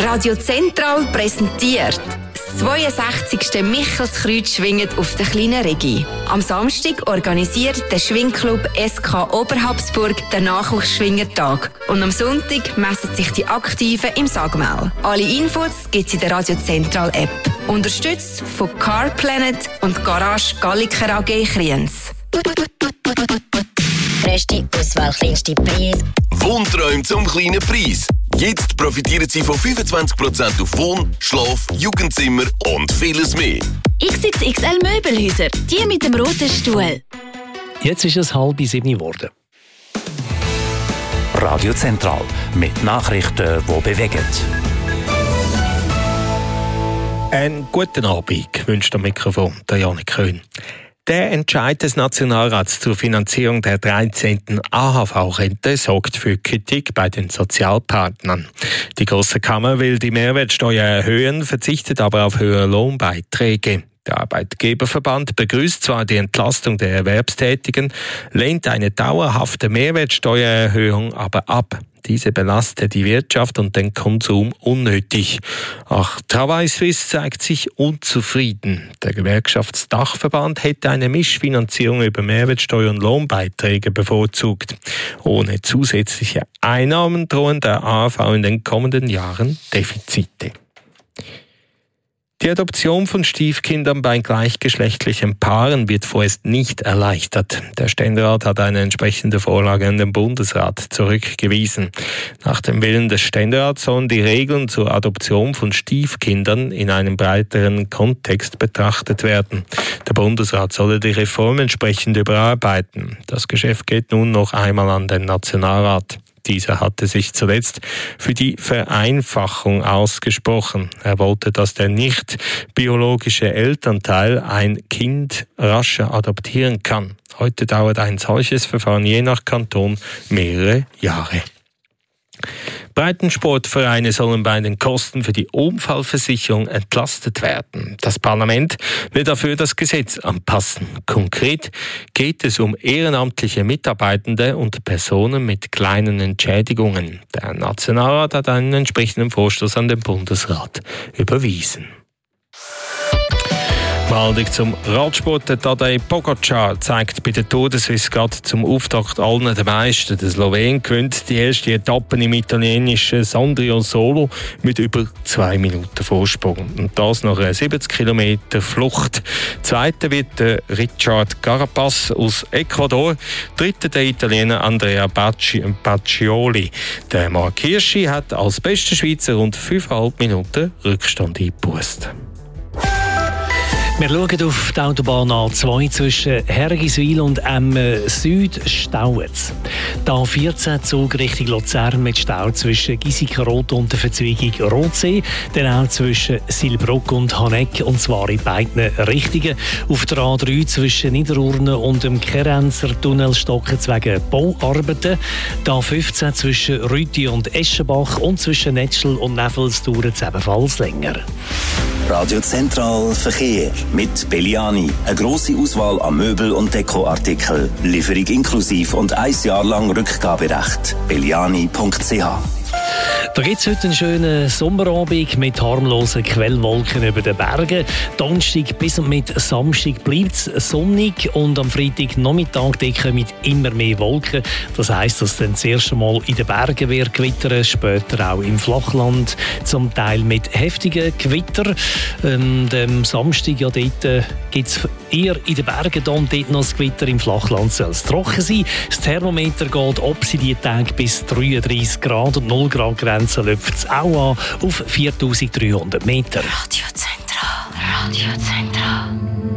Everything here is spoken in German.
Radio Zentral präsentiert das 62. Michels-Kreuz schwinget auf der kleinen Regi. Am Samstag organisiert der Schwingclub SK Oberhabsburg den Nachwuchsschwingertag. Und am Sonntag messen sich die Aktiven im Sagmel. Alle Infos gibt es in der Radio Zentral App. Unterstützt von Car Planet und Garage Galliker AG Kriens. Grösste Auswahl, kleinste Preis. Wohnträume zum kleinen Preis. Jetzt profitieren Sie von 25% auf Wohn-, Schlaf-, Jugendzimmer und vieles mehr. XXXL Möbelhäuser, die mit dem roten Stuhl. Jetzt ist es 6:30 geworden. Radio Zentral mit Nachrichten, die bewegen. Einen guten Abend wünscht am Mikrofon der Janik Köhn. Der Entscheid des Nationalrats zur Finanzierung der 13. AHV-Rente sorgt für Kritik bei den Sozialpartnern. Die Grosse Kammer will die Mehrwertsteuer erhöhen, verzichtet aber auf höhere Lohnbeiträge. Der Arbeitgeberverband begrüßt zwar die Entlastung der Erwerbstätigen, lehnt eine dauerhafte Mehrwertsteuererhöhung aber ab. Diese belastet die Wirtschaft und den Konsum unnötig. Auch Travail Suisse zeigt sich unzufrieden. Der Gewerkschaftsdachverband hätte eine Mischfinanzierung über Mehrwertsteuer und Lohnbeiträge bevorzugt. Ohne zusätzliche Einnahmen drohen der AHV in den kommenden Jahren Defizite. Die Adoption von Stiefkindern bei gleichgeschlechtlichen Paaren wird vorerst nicht erleichtert. Der Ständerat hat eine entsprechende Vorlage an den Bundesrat zurückgewiesen. Nach dem Willen des Ständerats sollen die Regeln zur Adoption von Stiefkindern in einem breiteren Kontext betrachtet werden. Der Bundesrat solle die Reform entsprechend überarbeiten. Das Geschäft geht nun noch einmal an den Nationalrat. Dieser hatte sich zuletzt für die Vereinfachung ausgesprochen. Er wollte, dass der nicht biologische Elternteil ein Kind rascher adoptieren kann. Heute dauert ein solches Verfahren je nach Kanton mehrere Jahre. Breitensportvereine sollen bei den Kosten für die Unfallversicherung entlastet werden. Das Parlament will dafür das Gesetz anpassen. Konkret geht es um ehrenamtliche Mitarbeitende und Personen mit kleinen Entschädigungen. Der Nationalrat hat einen entsprechenden Vorstoß an den Bundesrat überwiesen. Meldung zum Radsport. Der Tadej Pogačar zeigt bei der Tour de Suisse gerade zum Auftakt allen den meisten. Der Slowen gewinnt die erste Etappe im italienischen Sondrio Solo mit über 2 Minuten Vorsprung. Und das nach einer 70 Kilometer Flucht. Zweiter wird der Richard Carapaz aus Ecuador. Dritter der Italiener Andrea Baccioli. Der Marc Hirschi hat als bester Schweizer rund 5,5 Minuten Rückstand eingebüßt. Wir schauen auf die Autobahn A2 zwischen Hergiswil und Emmen Süd stauet. Die A14-Zug Richtung Luzern mit Stau zwischen Giesikenrot und der Verzweigung Rotsee, dann auch zwischen Silbruck und Haneck, und zwar in beiden Richtungen. Auf der A3 zwischen Niederurne und dem Kerenzer Tunnel stocken wegen Bauarbeiten. Die A15 zwischen Rüti und Eschenbach und zwischen Netschel und Neffels dauert es ebenfalls länger. Radio Zentral Verkehr mit Belliani. Eine grosse Auswahl an Möbel- und Dekoartikeln. Lieferung inklusiv und 1 Jahr lang Rückgaberecht. belliani.ch. Da gibt es heute einen schönen Sommerabend mit harmlosen Quellwolken über den Bergen. Donnerstag bis und mit Samstag bleibt es sonnig und am Freitag Nachmittag kommen immer mehr Wolken. Das heisst, dass dann das erste Mal in den Bergen wird gewittern, später auch im Flachland, zum Teil mit heftigen Gewitter. Am Samstag ja, dort gibt es eher in den Bergen dort noch das Gewitter, im Flachland soll es trocken sein. Das Thermometer geht ob sie die Tage bis 33 Grad und 0 Grad Grenze läuft es auch an auf 4300 Meter. Radio Zentral. Radio Zentral.